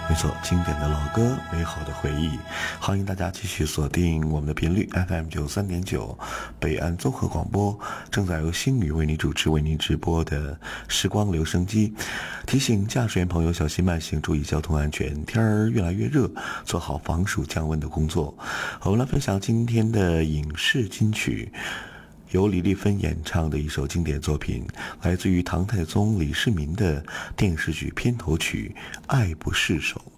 没错，经典的老歌，美好的回忆，欢迎大家继续锁定我们的频率 FM93.9，北安综合广播，正在由星宇为你主持、为您直播的时光留声机。提醒驾驶员朋友小心慢行，注意交通安全。天儿越来越热，做好防暑降温的工作。我们来分享今天的影视金曲。由李丽芬演唱的一首经典作品，来自于唐太宗李世民的电视剧片头曲《爱不释手》。